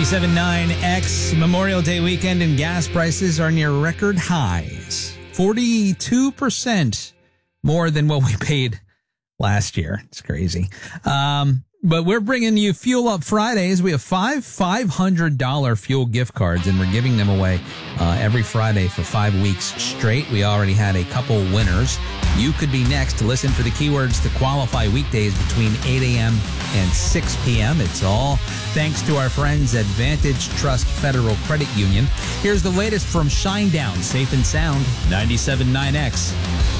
97.9X Memorial Day weekend and gas prices are near record highs. 42% more than what we paid last year. It's crazy. But we're bringing you Fuel Up Fridays. We have five $500 fuel gift cards, and we're giving them away every Friday for 5 weeks straight. We already had a couple winners. You could be next to listen for the keywords to qualify weekdays between 8 a.m. and 6 p.m. It's all thanks to our friends at Vantage Trust Federal Credit Union. Here's the latest from Shinedown, Safe and Sound, 97.9X.